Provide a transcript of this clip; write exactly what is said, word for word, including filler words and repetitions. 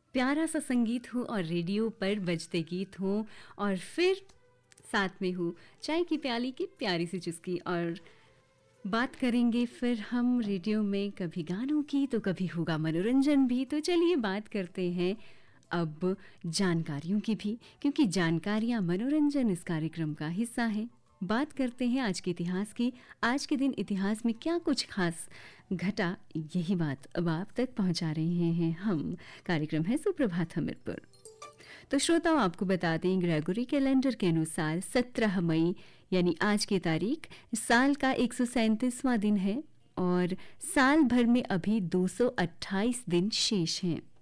प्यारा सा संगीत हो और रेडियो पर बजते गीत हो और फिर साथ में हो चाय की प्याली की प्यारी सी चुस्की। और बात करेंगे फिर हम रेडियो में कभी गानों की तो कभी होगा मनोरंजन भी। तो चलिए बात करते हैं अब जानकारियों की भी, क्योंकि जानकारियां मनोरंजन इस कार्यक्रम का हिस्सा है। बात करते हैं आज के इतिहास की। आज के दिन इतिहास में क्या कुछ खास घटा, यही बात अब आप तक पहुंचा रहे हैं हम। कार्यक्रम है सुप्रभात हमीरपुर। तो श्रोताओं, आपको बता दें ग्रेगोरी कैलेंडर के अनुसार सत्रह मई यानी आज की तारीख साल का एक सौ सैंतीसवां दिन है और साल भर में अभी दो सौ अट्ठाईस दिन शेष हैं।